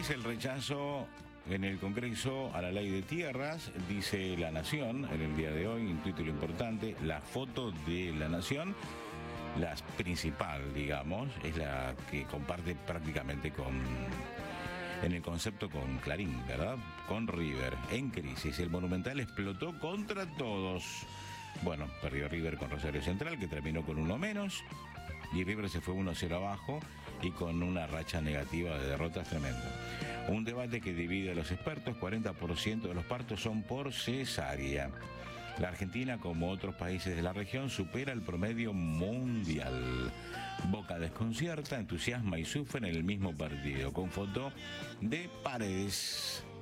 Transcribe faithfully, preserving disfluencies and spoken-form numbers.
Crece el rechazo en el Congreso a la ley de tierras, dice La Nación en el día de hoy, un título importante, la foto de La Nación, la principal, digamos, es la que comparte prácticamente con, en el concepto con Clarín, ¿verdad? Con River, en crisis, el Monumental explotó contra todos. Bueno, perdió River con Rosario Central, que terminó con uno menos, y River se fue uno cero abajo y con una racha negativa de derrotas tremenda. Un debate que divide a los expertos, cuarenta por ciento de los partos son por cesárea. La Argentina, como otros países de la región, supera el promedio mundial. Boca desconcierta, entusiasma y sufre en el mismo partido, con foto de Paredes.